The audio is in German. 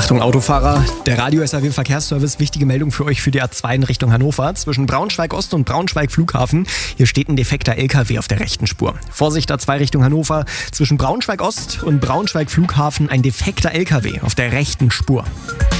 Achtung Autofahrer, der Radio SAW Verkehrsservice, wichtige Meldung für euch für die A2 in Richtung Hannover. Zwischen Braunschweig Ost und Braunschweig Flughafen, hier steht ein defekter LKW auf der rechten Spur. Vorsicht A2 Richtung Hannover, zwischen Braunschweig Ost und Braunschweig Flughafen ein defekter LKW auf der rechten Spur.